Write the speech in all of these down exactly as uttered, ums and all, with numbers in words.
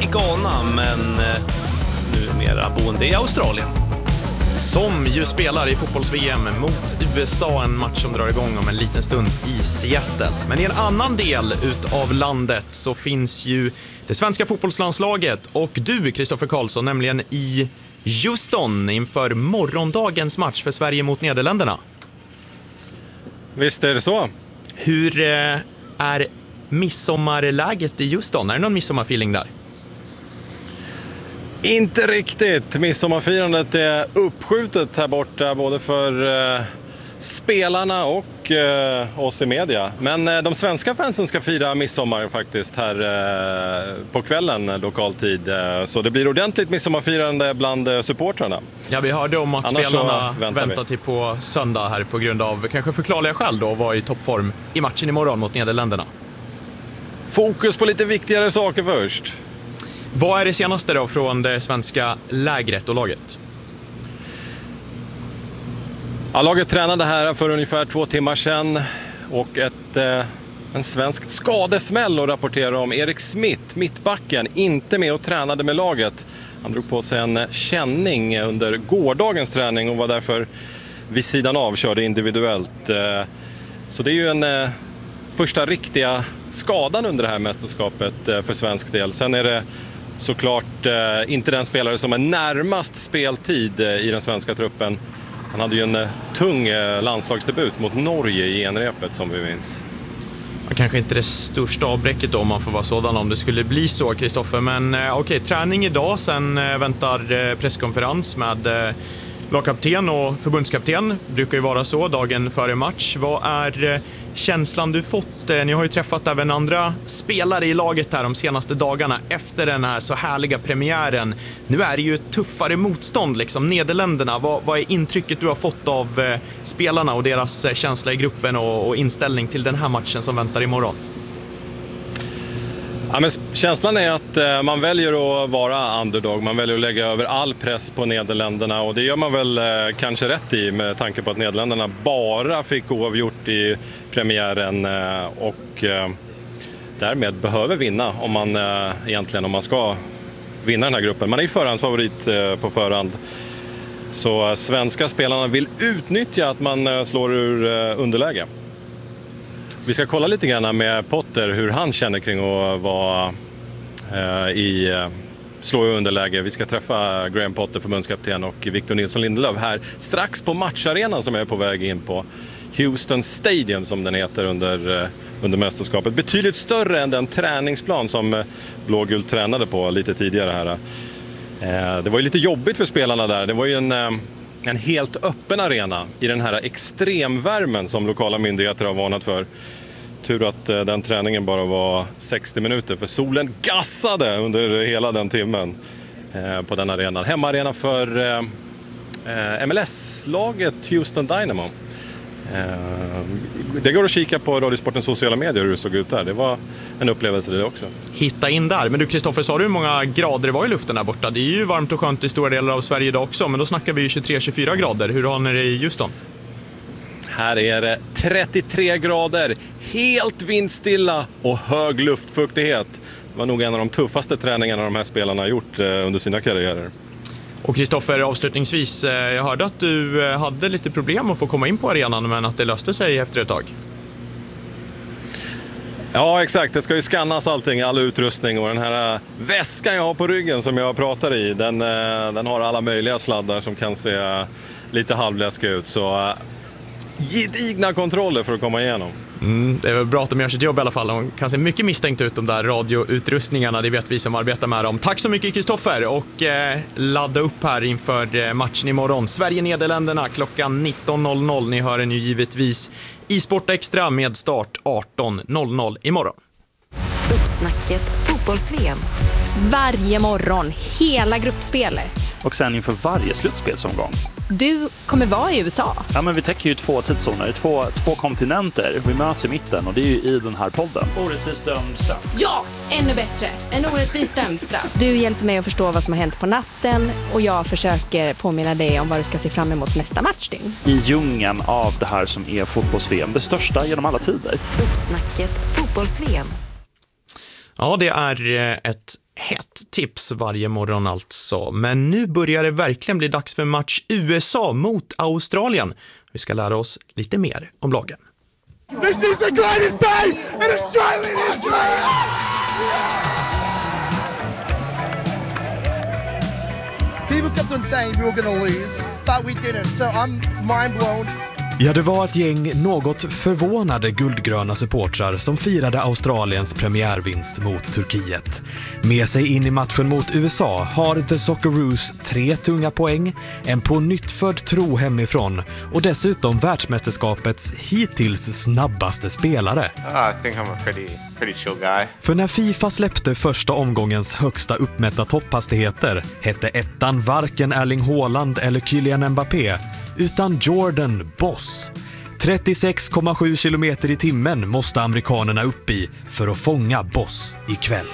i Ghana, men eh, numera boende i Australien. Som ju spelar i fotbolls-V M mot U S A, en match som drar igång om en liten stund i Seattle. Men i en annan del utav landet så finns ju det svenska fotbollslandslaget och du, Kristoffer Karlsson, nämligen i Houston inför morgondagens match för Sverige mot Nederländerna. Visst är det så. Hur eh, är midsommarläget i Houston? Är det någon midsommarfeeling där? Inte riktigt. Midsommarfirandet är uppskjutet här borta både för eh, spelarna och eh, oss i media. Men eh, de svenska fansen ska fira midsommar faktiskt här eh, på kvällen lokal tid. Eh, så det blir ordentligt midsommarfirande bland eh, supportrarna. Ja, vi hörde om att Annars spelarna väntar väntar till på söndag här på grund av kanske förklarliga skäl då, var i toppform i matchen imorgon mot Nederländerna. Fokus på lite viktigare saker först. Vad är det senaste då från det svenska lägret och laget? Ja, laget tränade här för ungefär två timmar sedan och ett, eh, en svensk skadesmäll att rapportera om. Erik Smith, mittbacken, inte med och tränade med laget. Han drog på sig en känning under gårdagens träning och var därför vid sidan av, körde individuellt. Eh, så det är ju en eh, första riktiga skadan under det här mästerskapet eh, för svensk del. Sen är det såklart eh, inte den spelare som är närmast speltid eh, i den svenska truppen. Han hade ju en eh, tung eh, landslagsdebut mot Norge i genrepet som vi minns. Kanske inte det största avbräcket då, om man får vara sådan om det skulle bli så, Kristoffer. Men eh, okej, träning idag, sen eh, väntar eh, presskonferens med eh, lagkapten och förbundskapten. Brukar ju vara så dagen före match. Vad är eh, känslan du fått? Eh, ni har ju träffat även andra spelare i laget här de senaste dagarna efter den här så härliga premiären. Nu är det ju ett tuffare motstånd, liksom Nederländerna. Vad, vad är intrycket du har fått av eh, spelarna och deras eh, känsla i gruppen och, och inställning till den här matchen som väntar imorgon? Ja, men känslan är att eh, man väljer att vara underdog. Man väljer att lägga över all press på Nederländerna och det gör man väl eh, kanske rätt i med tanke på att Nederländerna bara fick oavgjort i premiären eh, och eh, därmed behöver vinna om man eh, egentligen om man ska vinna den här gruppen. Man är ju förhandsfavorit eh, på förhand. Så eh, svenska spelarna vill utnyttja att man eh, slår ur eh, underläge. Vi ska kolla lite grann med Potter hur han känner kring att vara eh, i eh, slå i underläge. Vi ska träffa Graham Potter, förbundskapten, och Victor Nilsson Lindelöf här strax på matcharenan som jag är på väg in på. Houston Stadium som den heter under, eh, under mästerskapet. Betydligt större än den träningsplan som eh, blågult tränade på lite tidigare här. Eh, det var ju lite jobbigt för spelarna där. Det var ju en... Eh, En helt öppen arena i den här extremvärmen som lokala myndigheter har varnat för. Tur att eh, den träningen bara var sextio minuter för solen gassade under hela den timmen eh, på den arenan. Hemmaarena för eh, M L S-laget Houston Dynamo. Eh, det går att kika på Radiosportens sociala medier hur det såg ut där. Det var en upplevelse det också. Hitta in där. Men du, Kristoffer, sa du hur många grader det var i luften där borta? Det är ju varmt och skönt i stora delar av Sverige idag också, men då snackar vi ju tjugotre till tjugofyra grader. Hur har ni det i Houston? Här är det trettiotre grader, helt vindstilla och hög luftfuktighet. Det var nog en av de tuffaste träningarna de här spelarna har gjort under sina karriärer. Och Kristoffer, avslutningsvis, jag hörde att du hade lite problem att få komma in på arenan, men att det löste sig efter ett tag. Ja, exakt. Det ska ju skannas allting, all utrustning, och den här väskan jag har på ryggen som jag pratar i, den, den har alla möjliga sladdar som kan se lite halvläskiga ut. Så gedigna kontroller för att komma igenom. Mm, det är väl bra att de gör sitt jobb i alla fall. De kan se mycket misstänkt ut, de där radioutrustningarna. Det vet vi som arbetar med dem. Tack så mycket, Kristoffer, och eh, ladda upp här inför matchen imorgon. Sverige-Nederländerna klockan nitton noll noll. Ni hör den ju givetvis i Sport Extra med start arton noll noll imorgon. Uppsnacket fotbolls-V M. Varje morgon, hela gruppspelet. Och sen inför varje slutspelsomgång. Du kommer vara i U S A. Ja, men vi täcker ju två tidszoner, två, två kontinenter. Vi möts i mitten och det är ju i den här podden. Orättvist dömd straff. Ja, ännu bättre. En orättvist dömd straff. Du hjälper mig att förstå vad som har hänt på natten och jag försöker påminna dig om vad du ska se fram emot nästa matchdygn. I djungeln av det här som är fotbolls-V M, det största genom alla tider. Uppsnacket fotbolls-V M. Ja, det är ett hett tips varje morgon alltså. Men nu börjar det verkligen bli dags för match U S A mot Australien. Vi ska lära oss lite mer om lagen. This is the greatest day in Australian history! People kept on saying we were going to lose, but we didn't. So I'm mind blown. Ja, det var ett gäng något förvånade guldgröna supportrar som firade Australiens premiärvinst mot Turkiet. Med sig in i matchen mot U S A har The Socceroos tre tunga poäng, en på nyttfödd tro hemifrån och dessutom världsmästerskapets hittills snabbaste spelare. Uh, I think I'm a pretty, pretty chill guy. För när FIFA släppte första omgångens högsta uppmätta topphastigheter hette ettan varken Erling Haaland eller Kylian Mbappé, utan Jordan Boss. trettiosex komma sju kilometer i timmen måste amerikanerna upp i för att fånga Boss ikväll.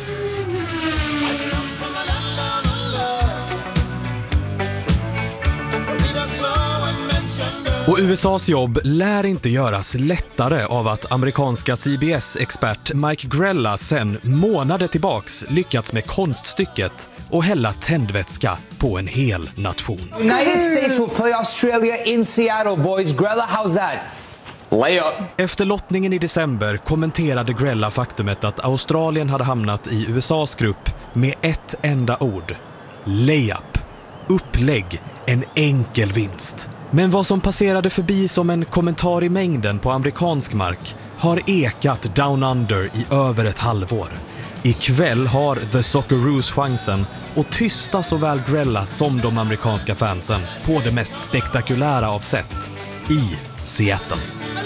Och U S A:s jobb lär inte göras lättare av att amerikanska C B S-expert Mike Grella sen månader tillbaks lyckats med konststycket och hälla tändvätska på en hel nation. United States will play Australia in Seattle, boys. Grella, how's that? Layup. Efter lottningen i december kommenterade Grella faktumet att Australien hade hamnat i U S A:s grupp med ett enda ord. Layup. Upplägg. En enkel vinst. Men vad som passerade förbi som en kommentar i mängden på amerikansk mark har ekat down under i över ett halvår. Ikväll har The Socceroos chansen att tysta såväl Grella som de amerikanska fansen på det mest spektakulära av sätt i Seattle.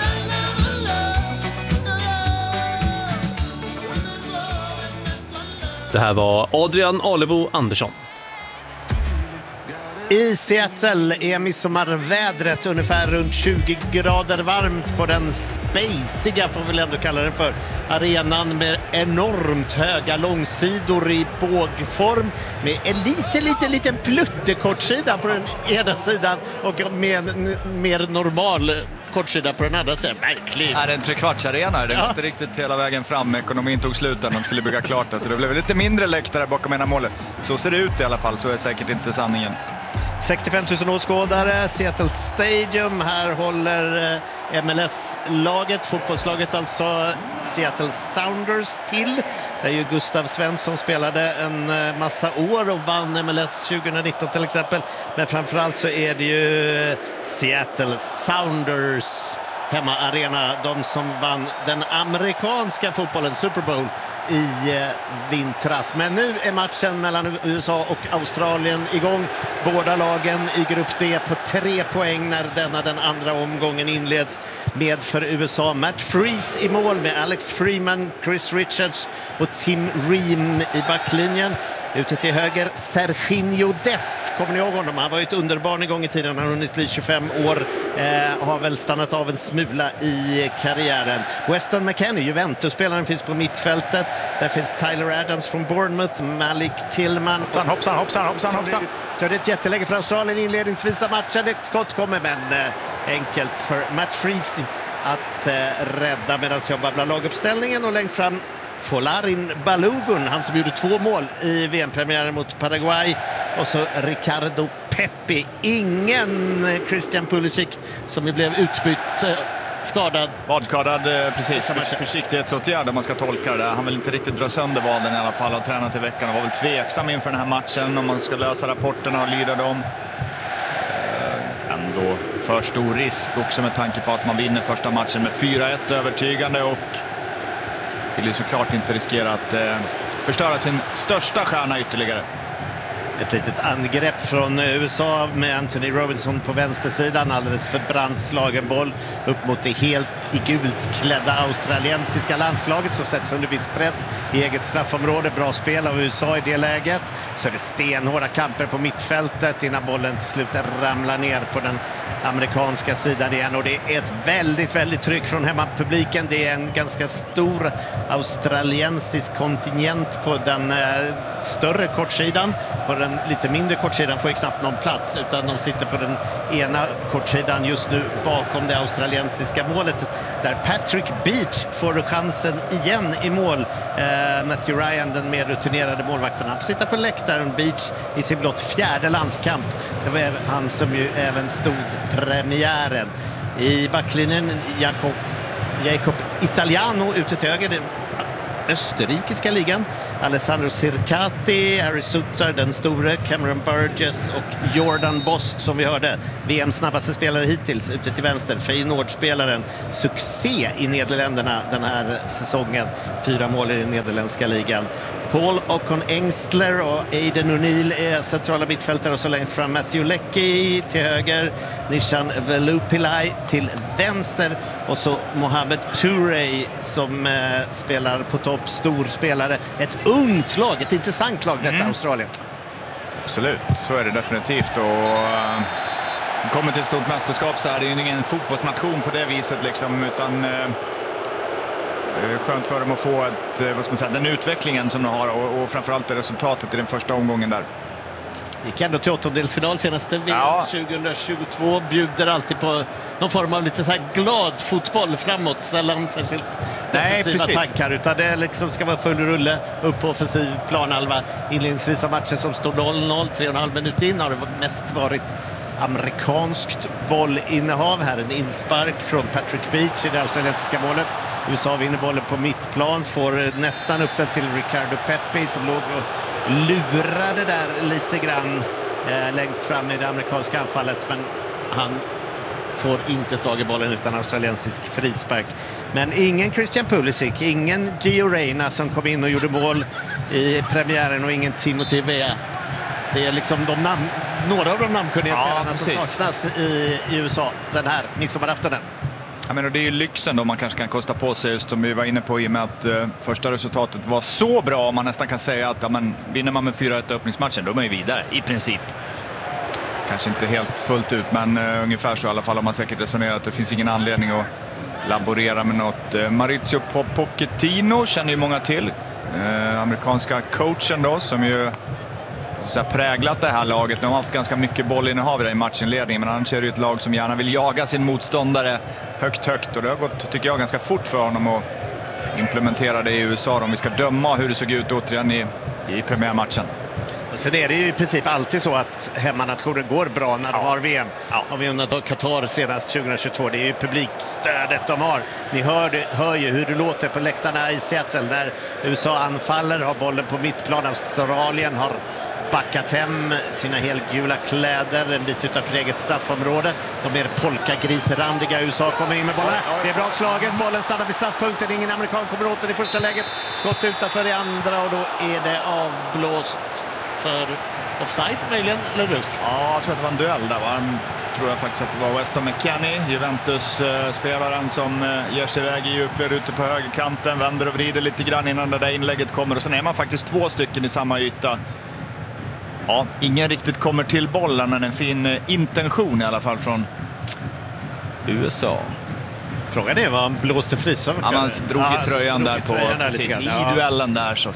Det här var Adrian Alebo Andersson. I Seattle är midsommarvädret ungefär runt tjugo grader varmt på den spaceiga, får vi väl ändå kalla den för, arenan med enormt höga långsidor i bågform med en liten, liten, liten pluttekortsida på den ena sidan och med en mer normal kortsida på den andra sidan. Verkligen. Är det en trekvartsarena? Det var ja. inte riktigt hela vägen fram. Ekonomin tog slut när de skulle bygga klart det. Så det blev lite mindre läktare bakom ena målet. Så ser det ut i alla fall, så är säkert inte sanningen. sextiofem tusen åskådare, Seattle Stadium. Här håller M L S-laget, fotbollslaget alltså, Seattle Sounders till. Det är ju Gustav Svensson spelade en massa år och vann M L S tjugonitton till exempel. Men framförallt så är det ju Seattle Sounders hemmaarena, de som vann den amerikanska fotbollen Super Bowl i vintras. Men nu är matchen mellan U S A och Australien igång. Båda lagen i grupp D på tre poäng när denna den andra omgången inleds med för U S A Matt Freese i mål med Alex Freeman, Chris Richards och Tim Ream i backlinjen. Ute till höger Serginho Dest, kommer ni ihåg honom? Han var ju ett underbarn en gång i tiden, han har hunnit bli tjugofem år, eh, har väl stannat av en smula i karriären. Weston McKennie, Juventus-spelaren, finns på mittfältet. Där finns Tyler Adams från Bournemouth, Malik Tillman. Hoppsan, hoppsan, hoppsan, hoppsan, hoppsan. Så det är ett jätteläge för Australien inledningsvis av matchen. Ett skott kommer, men eh, enkelt för Matt Freese att eh, rädda medan jag babblar laguppställningen. Och längst fram Folarin Balogun, han som gjorde två mål i V M-premiären mot Paraguay, och så Ricardo Pepi. Ingen Christian Pulisic som blev utbytt, eh, skadad. Vadskadad, precis. För, försiktighetsåtgärd om man ska tolka det. Han vill inte riktigt dra sönder vaden i alla fall, och tränat i veckan och var väl tveksam inför den här matchen om man ska lösa rapporterna och lyda dem. Eh, ändå för stor risk också med tanke på att man vinner första matchen med fyra ett övertygande, och vill ju såklart inte riskera att eh, förstöra sin största stjärna ytterligare. Ett litet angrepp från U S A med Anthony Robinson på vänstersidan. Alldeles för brant slagen boll upp mot det helt i gult klädda australiensiska landslaget som sätts under viss press i eget straffområde. Bra spel av U S A i det läget. Så är det stenhårda kamper på mittfältet innan bollen till slut ramlar ner på den amerikanska sidan igen. Och det är ett väldigt, väldigt tryck från hemmapubliken. Det är en ganska stor australiensisk kontingent på den eh, större kortsidan. På den den lite mindre kortsidan får ju knappt någon plats, utan de sitter på den ena kortsidan just nu bakom det australiensiska målet, där Patrick Beach får chansen igen i mål. Eh, Matthew Ryan, den mer rutinerade målvakten, han får sitta på läktaren. Beach i sin blott fjärde landskamp. Det var han som ju även stod premiären. I backlinjen Jakob, Jakob Italiano ute till höger, den österrikiska ligan. Alessandro Circati, Harry Sutter, den store, Cameron Burgess och Jordan Boss som vi hörde. V M:s snabbaste spelare hittills ute till vänster. Feyenoord-spelaren. Succé i Nederländerna den här säsongen. Fyra mål i den nederländska ligan. Paul Ocon Engstler och Aiden O'Neill är centrala mittfältare, och så längst fram Matthew Leckie till höger, Nishan Velupillai till vänster, och så Mohamed Touré som eh, spelar på topp, stor spelare. Ett ungt lag, ett intressant lag detta, mm. Australien. Absolut, så är det definitivt, och uh, kommer till ett stort mästerskap så är det ju ingen fotbollsnation på det viset liksom, utan uh, skönt för dem att få ett, vad ska man säga, den utvecklingen som de har, och, och framförallt det resultatet i den första omgången där. Gick ändå till åttondelsfinal senaste V M ja. tjugohundratjugotvå, bjuder alltid på någon form av lite så här glad fotboll framåt, sällan särskilt defensiva tankar, utan det liksom ska vara full rulle upp på offensiv planhalva. Inledningsvis av matchen som står noll noll, tre och en halv minut in, har det mest varit amerikanskt bollinnehav. Här en inspark från Patrick Beach i det australiensiska målet. U S A vinner bollen på mittplan, får nästan upp den till Ricardo Pepi som låg och lurade där lite grann eh, längst fram i det amerikanska anfallet, men han får inte tag i bollen utan australiensisk frispark. Men ingen Christian Pulisic, ingen Gio Reyna som kom in och gjorde mål i premiären, och ingen Timothy Weah. Det är liksom de namn, några av de namnkunniga ja, spelarna som saknas i, i U S A den här midsommaraftonen. Ja, men det är ju lyxen då man kanske kan kosta på sig, just som vi var inne på, i och med att uh, första resultatet var så bra. Man nästan kan säga att ja, men, vinner man med fyra ett öppningsmatchen, då är man ju vidare i princip. Kanske inte helt fullt ut, men uh, ungefär så i alla fall har man säkert resonerat att det finns ingen anledning att laborera med något. Uh, Maurizio Pochettino känner ju många till. Uh, amerikanska coachen då, som ju så här präglat det här laget. De har haft ganska mycket bollinnehav i matchinledningen, men annars är det ju ett lag som gärna vill jaga sin motståndare högt, högt. Och det har gått, tycker jag, ganska fort för honom att implementera det i U S A om vi ska döma hur det såg ut återigen i, i premiärmatchen. Sen är det ju i princip alltid så att hemmanationen går bra när de ja. har V M. Ja. Om vi undantag Qatar senast tjugohundratjugotvå. Det är ju publikstödet de har. Ni hör, hör ju hur det låter på läktarna i Seattle där U S A anfaller, har bollen på mittplan. Australien har backat hem sina helgula kläder en bit utanför eget straffområde. De är polkagrisrandiga. U S A kommer in med bollen. Det är bra slaget. Bollen stannar vid straffpunkten. Ingen amerikan kommer åt den i första läget. Skott utanför i andra, och då är det avblåst för offside möjligen, eller ruff? Ja, jag tror att det var en duell där, va? Tror jag faktiskt att det var Weston McKennie, Juventus-spelaren, som ger sig iväg i djupled ute på högerkanten, vänder och vrider lite grann innan det där inlägget kommer, och sen är man faktiskt två stycken i samma yta. Ja, ingen riktigt kommer till bollen, men en fin intention i alla fall från U S A. Frågan är vad han blåste frisar. Ja, man drog i tröjan ja, där på tröjan där precis, i ja. duellen där så.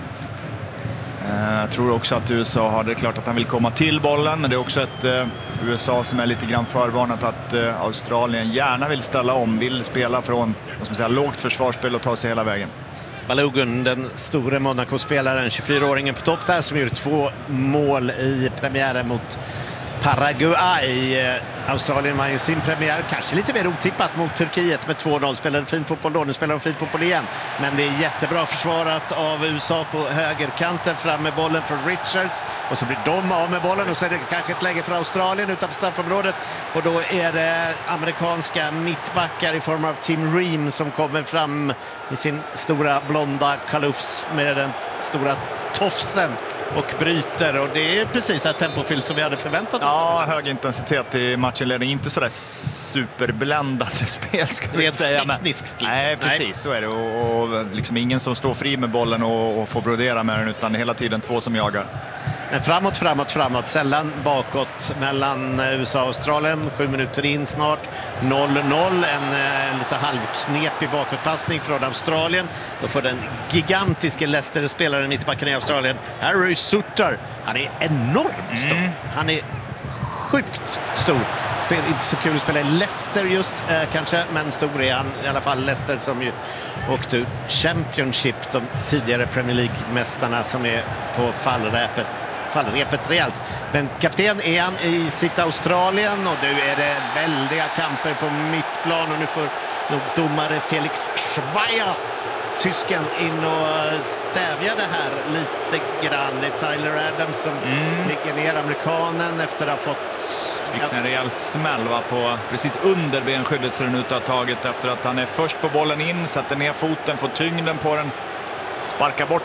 Jag tror också att U S A har det klart att han vill komma till bollen, men det är också ett uh, U S A som är lite grann förvarnat att uh, Australien gärna vill ställa om, vill spela från, vad ska man säga, lågt försvarsspel och ta sig hela vägen. Balogun, den store Monaco-spelaren, tjugofyraåringen på topp där, som gjorde två mål i premiären mot Paraguay. Australien var ju sin premiär, kanske lite mer otippat, mot Turkiet med två noll. Spelade fin fotboll då, nu spelar de fin fotboll igen. Men det är jättebra försvarat av U S A på högerkanten, fram med bollen från Richards. Och så blir de av med bollen, och så är det kanske ett läge för Australien utanför straffområdet. Och då är det amerikanska mittbackar i form av Tim Ream som kommer fram i sin stora blonda kalufs med den stora tofsen och bryter, och det är precis ett tempofyllt som vi hade förväntat oss. Ja, hög intensitet i matchinledning, inte sådär superbländande spel ska vi säga. Tekniskt, liksom. Nej, precis, Nej. så är det, och, och liksom ingen som står fri med bollen och, och får brodera med den, utan hela tiden två som jagar. Men framåt, framåt, framåt. Sällan bakåt mellan U S A och Australien. Sju minuter in snart. noll noll. En, en lite halvknepig bakåtpassning från Australien. Då får den gigantiska Leicester-spelaren mittbacken i Australien, Harry Sutter. Han är enormt stor. Mm. Han är sjukt stor. Spel, inte så kul att spela i Leicester just eh, kanske, men stor är han i alla fall. Leicester som ju åkte ut Championship, de tidigare Premier League-mästarna som är på fallrepet, fallrepet rejält. Men kapten är han i sitt Australien och nu är det väldiga kamper på mittplan och nu får nog domare Felix Schweier, tysken, in och stävja det här lite grann. Det är Tyler Adams som mm. ligger ner, amerikanen, efter att ha fått fick en rejäl smäll va, på precis under benskyddet så den ut har tagit efter att han är först på bollen in, sätter ner foten, får tyngden på den, sparkar bort